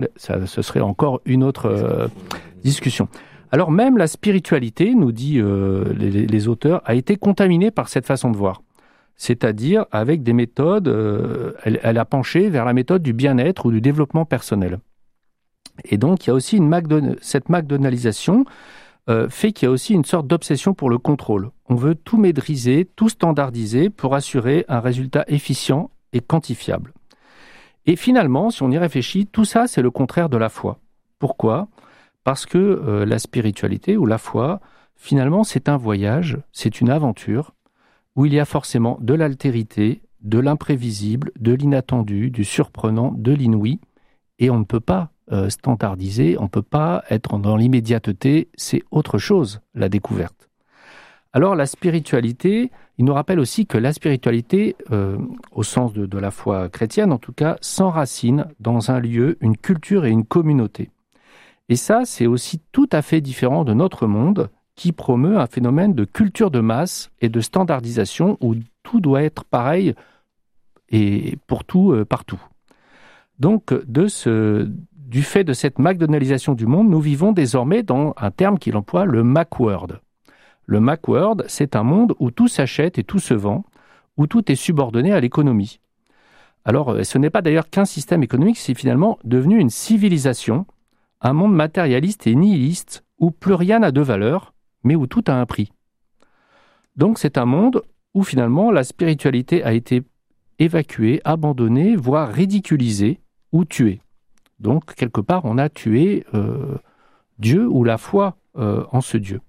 Ça, ce serait encore une autre discussion. Alors même la spiritualité, nous dit les auteurs, a été contaminée par cette façon de voir. C'est-à-dire avec des méthodes, elle a penché vers la méthode du bien-être ou du développement personnel. Et donc il y a aussi cette McDonaldisation fait qu'il y a aussi une sorte d'obsession pour le contrôle. On veut tout maîtriser, tout standardiser pour assurer un résultat efficient et quantifiable. Et finalement, si on y réfléchit, tout ça, c'est le contraire de la foi. Pourquoi ? Parce que la spiritualité ou la foi, finalement, c'est un voyage, c'est une aventure où il y a forcément de l'altérité, de l'imprévisible, de l'inattendu, du surprenant, de l'inouï. Et on ne peut pas standardiser, on ne peut pas être dans l'immédiateté, c'est autre chose, la découverte. Alors la spiritualité, il nous rappelle aussi que la spiritualité, au sens de la foi chrétienne en tout cas, s'enracine dans un lieu, une culture et une communauté. Et ça, c'est aussi tout à fait différent de notre monde qui promeut un phénomène de culture de masse et de standardisation où tout doit être pareil et pour tout, partout. Donc du fait de cette McDonaldisation du monde, nous vivons désormais dans un terme qu'il emploie, le Macworld. Le Macworld, c'est un monde où tout s'achète et tout se vend, où tout est subordonné à l'économie. Alors, ce n'est pas d'ailleurs qu'un système économique, c'est finalement devenu une civilisation, un monde matérialiste et nihiliste, où plus rien n'a de valeur, mais où tout a un prix. Donc, c'est un monde où finalement la spiritualité a été évacuée, abandonnée, voire ridiculisée ou tuée. Donc, quelque part, on a tué Dieu ou la foi en ce Dieu.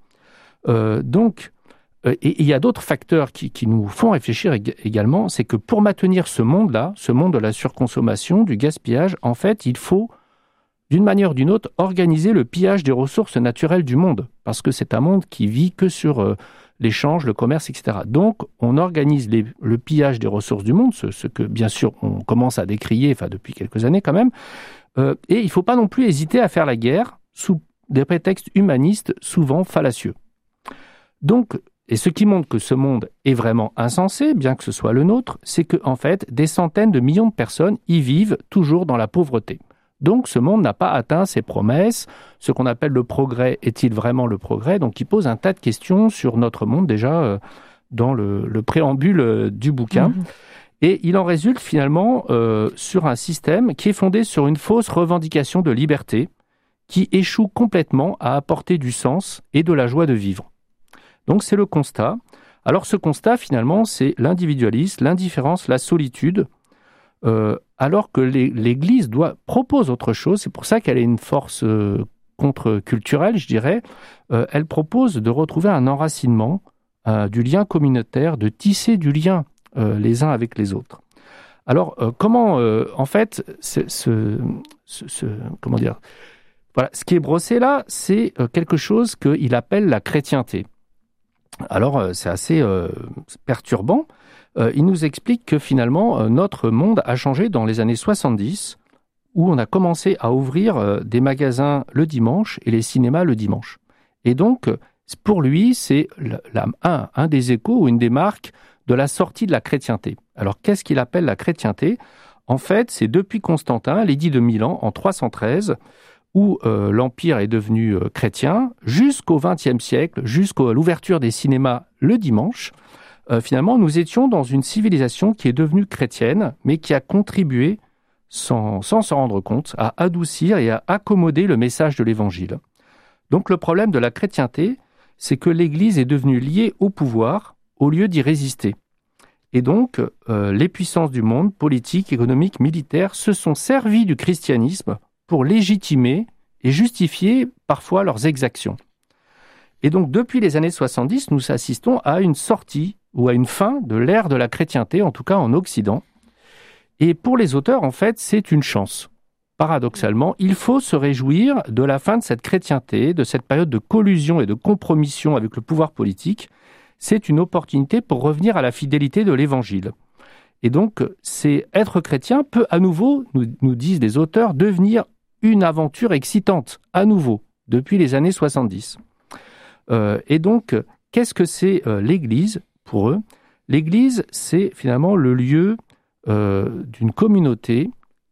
Et il y a d'autres facteurs qui nous font réfléchir également, c'est que pour maintenir ce monde-là, ce monde de la surconsommation, du gaspillage, en fait, il faut, d'une manière ou d'une autre, organiser le pillage des ressources naturelles du monde, parce que c'est un monde qui vit que sur l'échange, le commerce, etc. Donc, on organise le pillage des ressources du monde, ce que, bien sûr, on commence à décrier, depuis quelques années quand même, et il ne faut pas non plus hésiter à faire la guerre sous des prétextes humanistes souvent fallacieux. Donc, et ce qui montre que ce monde est vraiment insensé, bien que ce soit le nôtre, c'est qu'en fait, des centaines de millions de personnes y vivent toujours dans la pauvreté. Donc, ce monde n'a pas atteint ses promesses. Ce qu'on appelle le progrès, est-il vraiment le progrès ? Donc, il pose un tas de questions sur notre monde, déjà dans le préambule du bouquin. Mmh. Et il en résulte finalement sur un système qui est fondé sur une fausse revendication de liberté, qui échoue complètement à apporter du sens et de la joie de vivre. Donc c'est le constat. Alors ce constat finalement c'est l'individualisme, l'indifférence, la solitude, alors que l'Église propose autre chose. C'est pour ça qu'elle est une force contre-culturelle, je dirais. Elle propose de retrouver un enracinement du lien communautaire, de tisser du lien les uns avec les autres. Alors comment en fait comment dire ? Voilà, ce qui est brossé là, c'est quelque chose qu'il appelle la chrétienté. Alors, c'est assez perturbant. Il nous explique que finalement, notre monde a changé dans les années 70, où on a commencé à ouvrir des magasins le dimanche et les cinémas le dimanche. Et donc, pour lui, c'est un des échos ou une des marques de la sortie de la chrétienté. Alors, qu'est-ce qu'il appelle la chrétienté ? En fait, c'est depuis Constantin, l'édit de Milan, en 313, où l'Empire est devenu chrétien, jusqu'au XXe siècle, jusqu'à l'ouverture des cinémas le dimanche, finalement, nous étions dans une civilisation qui est devenue chrétienne, mais qui a contribué, sans s'en rendre compte, à adoucir et à accommoder le message de l'Évangile. Donc le problème de la chrétienté, c'est que l'Église est devenue liée au pouvoir, au lieu d'y résister. Et donc, les puissances du monde, politiques, économiques, militaires, se sont servies du christianisme pour légitimer et justifier parfois leurs exactions. Et donc, depuis les années 70, nous assistons à une sortie ou à une fin de l'ère de la chrétienté, en tout cas en Occident. Et pour les auteurs, en fait, c'est une chance. Paradoxalement, il faut se réjouir de la fin de cette chrétienté, de cette période de collusion et de compromission avec le pouvoir politique. C'est une opportunité pour revenir à la fidélité de l'Évangile. Et donc, être chrétien peut à nouveau, nous disent les auteurs, devenir une aventure excitante, à nouveau, depuis les années 70. Et donc, qu'est-ce que c'est l'Église pour eux ? L'Église, c'est finalement le lieu d'une communauté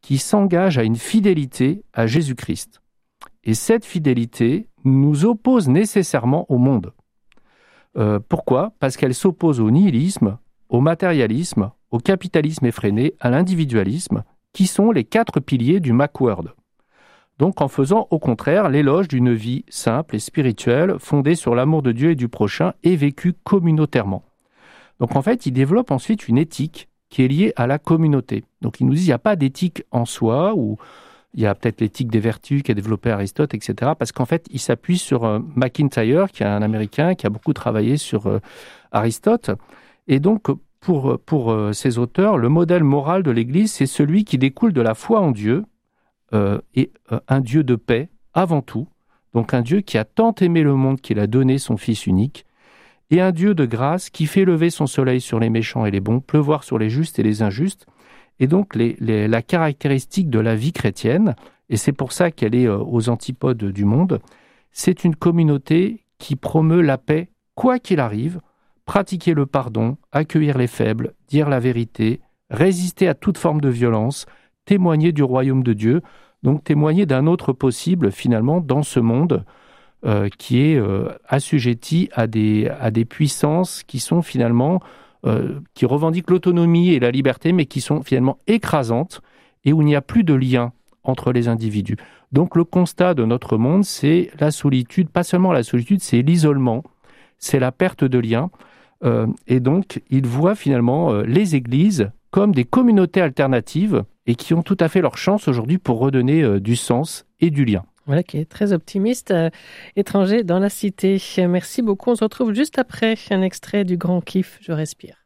qui s'engage à une fidélité à Jésus-Christ. Et cette fidélité nous oppose nécessairement au monde. Pourquoi ? Parce qu'elle s'oppose au nihilisme, au matérialisme, au capitalisme effréné, à l'individualisme, qui sont les 4 piliers du Macworld. Donc en faisant au contraire l'éloge d'une vie simple et spirituelle, fondée sur l'amour de Dieu et du prochain, et vécue communautairement. Donc en fait, il développe ensuite une éthique qui est liée à la communauté. Donc il nous dit qu'il n'y a pas d'éthique en soi, ou il y a peut-être l'éthique des vertus qu'a développé Aristote, etc. Parce qu'en fait, il s'appuie sur McIntyre, qui est un Américain, qui a beaucoup travaillé sur Aristote. Et donc, pour ces auteurs, le modèle moral de l'Église, c'est celui qui découle de la foi en Dieu, et un Dieu de paix, avant tout. Donc un Dieu qui a tant aimé le monde qu'il a donné son Fils unique, et un Dieu de grâce qui fait lever son soleil sur les méchants et les bons, pleuvoir sur les justes et les injustes. Et donc la caractéristique de la vie chrétienne, et c'est pour ça qu'elle est aux antipodes du monde, c'est une communauté qui promeut la paix quoi qu'il arrive, pratiquer le pardon, accueillir les faibles, dire la vérité, résister à toute forme de violence, témoigner du royaume de Dieu, donc témoigner d'un autre possible finalement dans ce monde qui est assujetti à des puissances qui sont finalement, qui revendiquent l'autonomie et la liberté, mais qui sont finalement écrasantes et où il n'y a plus de lien entre les individus. Donc le constat de notre monde, c'est la solitude, pas seulement la solitude, c'est l'isolement, c'est la perte de lien. Et donc il voit finalement les églises comme des communautés alternatives et qui ont tout à fait leur chance aujourd'hui pour redonner du sens et du lien. Voilà, qui est très optimiste, étranger dans la cité. Merci beaucoup. On se retrouve juste après un extrait du Grand Kiff, Je respire.